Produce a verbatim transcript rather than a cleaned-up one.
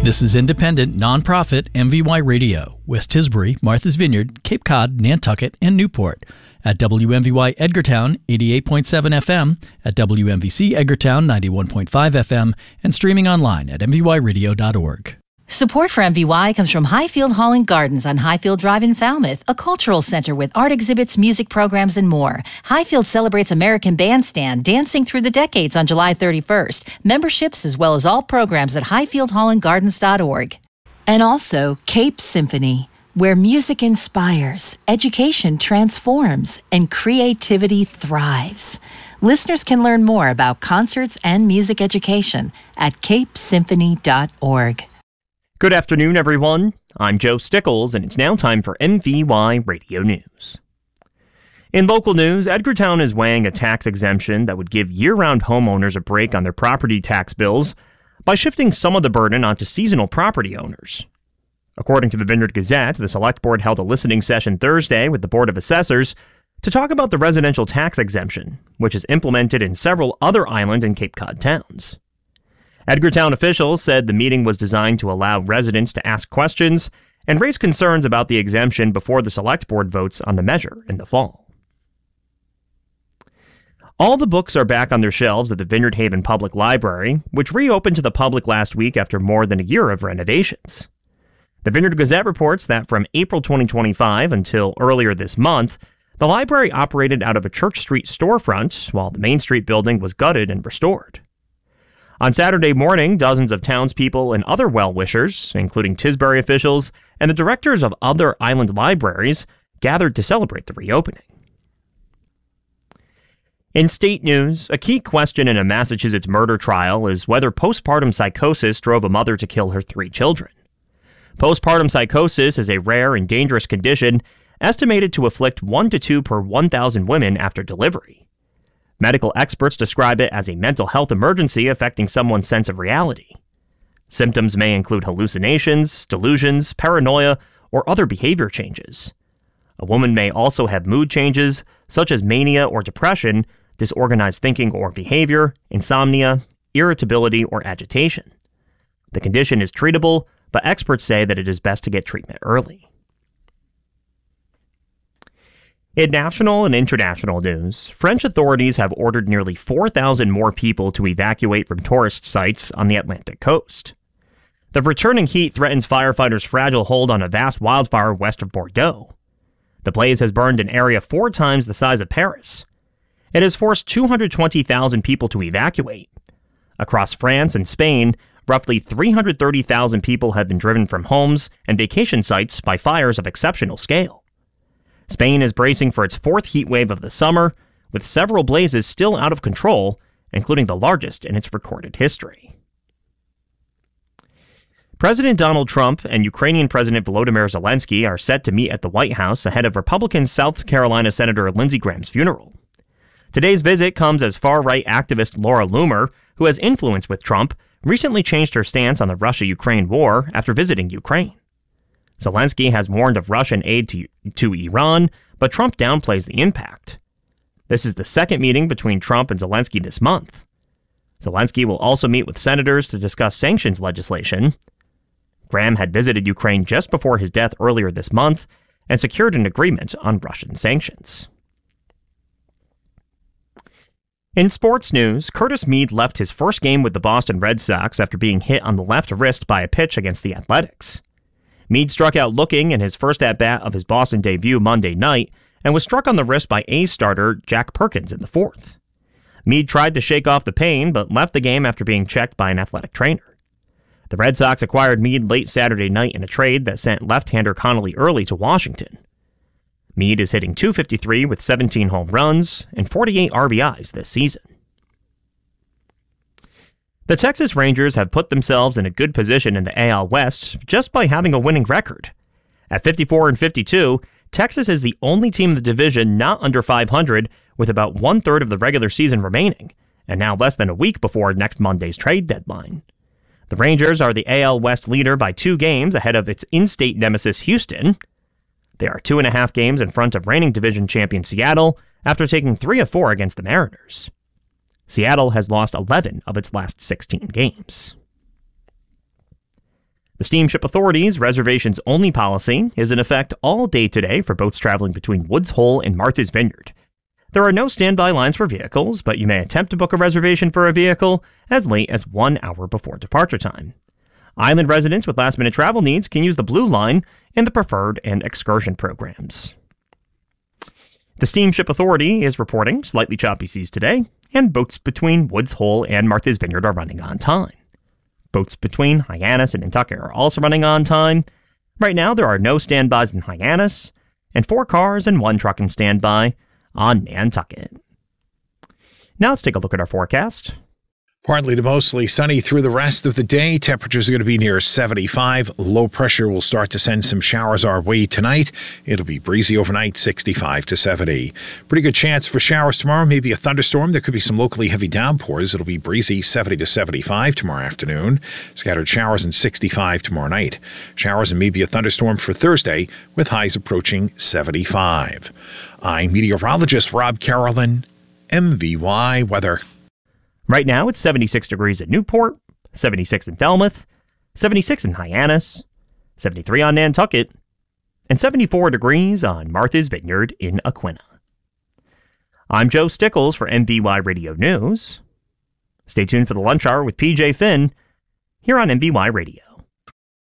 This is independent, nonprofit M V Y Radio, West Tisbury, Martha's Vineyard, Cape Cod, Nantucket, and Newport. At W M V Y Edgartown, eighty-eight point seven F M, at W M V C Edgartown, ninety-one point five F M, and streaming online at m v y radio dot org. Support for M V Y comes from Highfield Hall and Gardens on Highfield Drive in Falmouth, a cultural center with art exhibits, music programs, and more. Highfield celebrates American Bandstand, dancing through the decades on July thirty-first. Memberships as well as all programs at highfield hall and gardens dot org. And also Cape Symphony, where music inspires, education transforms, and creativity thrives. Listeners can learn more about concerts and music education at cape symphony dot org. Good afternoon, everyone. I'm Joe Stickles, and it's now time for M V Y Radio News. In local news, Edgartown is weighing a tax exemption that would give year-round homeowners a break on their property tax bills by shifting some of the burden onto seasonal property owners. According to the Vineyard Gazette, the Select Board held a listening session Thursday with the Board of Assessors to talk about the residential tax exemption, which is implemented in several other island and Cape Cod towns. Edgartown officials said the meeting was designed to allow residents to ask questions and raise concerns about the exemption before the Select Board votes on the measure in the fall. All the books are back on their shelves at the Vineyard Haven Public Library, which reopened to the public last week after more than a year of renovations. The Vineyard Gazette reports that from April twenty twenty-five until earlier this month, the library operated out of a Church Street storefront while the Main Street building was gutted and restored. On Saturday morning, dozens of townspeople and other well-wishers, including Tisbury officials and the directors of other island libraries, gathered to celebrate the reopening. In state news, a key question in a Massachusetts murder trial is whether postpartum psychosis drove a mother to kill her three children. Postpartum psychosis is a rare and dangerous condition estimated to afflict one to two per one thousand women after delivery. Medical experts describe it as a mental health emergency affecting someone's sense of reality. Symptoms may include hallucinations, delusions, paranoia, or other behavior changes. A woman may also have mood changes, such as mania or depression, disorganized thinking or behavior, insomnia, irritability, or agitation. The condition is treatable, but experts say that it is best to get treatment early. In national and international news, French authorities have ordered nearly four thousand more people to evacuate from tourist sites on the Atlantic coast. The returning heat threatens firefighters' fragile hold on a vast wildfire west of Bordeaux. The blaze has burned an area four times the size of Paris. It has forced two hundred twenty thousand people to evacuate. Across France and Spain, roughly three hundred thirty thousand people have been driven from homes and vacation sites by fires of exceptional scale. Spain is bracing for its fourth heat wave of the summer, with several blazes still out of control, including the largest in its recorded history. President Donald Trump and Ukrainian President Volodymyr Zelensky are set to meet at the White House ahead of Republican South Carolina Senator Lindsey Graham's funeral. Today's visit comes as far-right activist Laura Loomer, who has influence with Trump, recently changed her stance on the Russia-Ukraine war after visiting Ukraine. Zelensky has warned of Russian aid to, to Iran, but Trump downplays the impact. This is the second meeting between Trump and Zelensky this month. Zelensky will also meet with senators to discuss sanctions legislation. Graham had visited Ukraine just before his death earlier this month and secured an agreement on Russian sanctions. In sports news, Curtis Mead left his first game with the Boston Red Sox after being hit on the left wrist by a pitch against the Athletics. Mead struck out looking in his first at-bat of his Boston debut Monday night and was struck on the wrist by A's starter Jack Perkins in the fourth. Mead tried to shake off the pain, but left the game after being checked by an athletic trainer. The Red Sox acquired Mead late Saturday night in a trade that sent left-hander Connolly Early to Washington. Mead is hitting two fifty-three with seventeen home runs and forty-eight R B Is this season. The Texas Rangers have put themselves in a good position in the A L West just by having a winning record. At fifty-four and fifty-two, Texas is the only team in the division not under five hundred, with about one-third of the regular season remaining, and now less than a week before next Monday's trade deadline. The Rangers are the A L West leader by two games ahead of its in-state nemesis Houston. They are two and a half games in front of reigning division champion Seattle after taking three of four against the Mariners. Seattle has lost eleven of its last sixteen games. The Steamship Authority's reservations-only policy is in effect all day today for boats traveling between Woods Hole and Martha's Vineyard. There are no standby lines for vehicles, but you may attempt to book a reservation for a vehicle as late as one hour before departure time. Island residents with last-minute travel needs can use the Blue Line in the Preferred and Excursion programs. The Steamship Authority is reporting slightly choppy seas today, and boats between Woods Hole and Martha's Vineyard are running on time. Boats between Hyannis and Nantucket are also running on time. Right now, there are no standbys in Hyannis, and four cars and one truck in standby on Nantucket. Now let's take a look at our forecast. Partly to mostly sunny through the rest of the day. Temperatures are going to be near seventy-five. Low pressure will start to send some showers our way tonight. It'll be breezy overnight, sixty-five to seventy. Pretty good chance for showers tomorrow, maybe a thunderstorm. There could be some locally heavy downpours. It'll be breezy, seventy to seventy-five tomorrow afternoon. Scattered showers and sixty-five tomorrow night. Showers and maybe a thunderstorm for Thursday with highs approaching seventy-five. I'm meteorologist Rob Carolyn, M V Y Weather. Right now, it's seventy-six degrees at Newport, seventy-six in Falmouth, seventy-six in Hyannis, seventy-three on Nantucket, and seventy-four degrees on Martha's Vineyard in Aquina. I'm Joe Stickles for M V Y Radio News. Stay tuned for the lunch hour with P J Finn here on M V Y Radio.